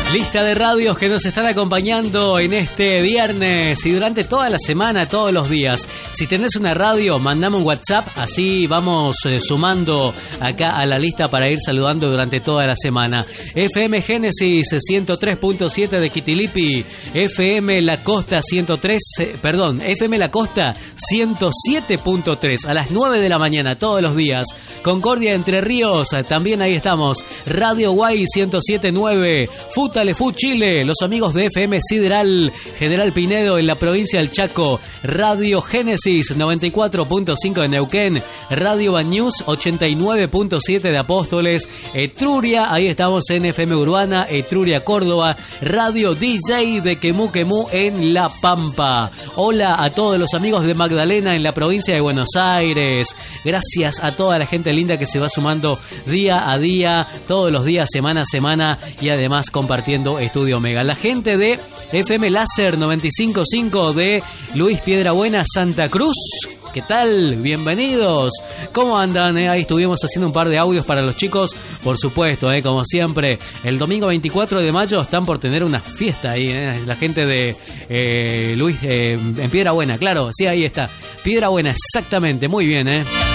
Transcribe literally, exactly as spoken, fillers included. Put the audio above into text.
Lista de radios que nos están acompañando en este viernes y durante toda la semana, todos los días. Si tenés una radio, mandame un WhatsApp, así vamos eh, sumando acá a la lista para ir saludando durante toda la semana. F M Génesis ciento tres punto siete de Quitilipi, F M La Costa ciento tres, eh, perdón, F M La Costa ciento siete punto tres a las nueve de la mañana todos los días. Concordia Entre Ríos, también ahí estamos. Radio Guay ciento siete punto nueve, Futa Lefú Chile, los amigos de F M Sideral General Pinedo en la provincia del Chaco, Radio Génesis noventa y cuatro punto cinco de Neuquén, Radio Bañús ochenta y nueve punto siete de Apóstoles, Etruria, ahí estamos en F M Urbana, Etruria Córdoba, Radio D J de Quemú Quemú en La Pampa. Hola a todos los amigos de Magdalena en la provincia de Buenos Aires. Gracias a toda la gente linda que se va sumando día a día, todos los días, semana a semana y además compartiendo Estudio Omega. La gente de F M Láser noventa y cinco punto cinco de Luis Piedrabuena, Santa Cruz. ¿Qué tal? Bienvenidos. ¿Cómo andan? Eh? Ahí estuvimos haciendo un par de audios para los chicos. Por supuesto, eh, como siempre, el domingo veinticuatro de mayo están por tener una fiesta ahí. Eh? La gente de eh, Luis eh, en Piedrabuena, claro, sí, ahí está. Piedrabuena, exactamente, muy bien, ¿eh?